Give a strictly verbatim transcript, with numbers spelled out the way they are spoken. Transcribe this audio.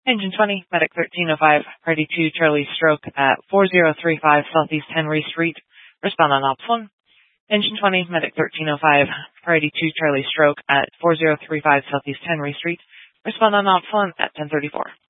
Engine twenty, Medic thirteen oh five, Party two Charlie Stroke at four zero three five Southeast Henry Street. Respond on Ops one. Engine twenty, Medic thirteen oh five, Party two Charlie Stroke at four zero three five Southeast Henry Street. Respond on Ops one at ten thirty-four.